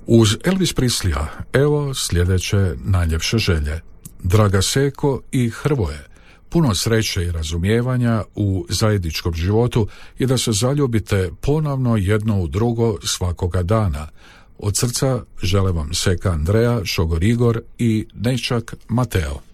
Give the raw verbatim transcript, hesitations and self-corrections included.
Uz Elvis Presleya, evo sljedeće najljepše želje. Draga Seko i Hrvoje, puno sreće i razumijevanja u zajedničkom životu i da se zaljubite ponovno jedno u drugo svakoga dana. Od srca žele vam Seka Andreja, šogor Igor i nečak Mateo.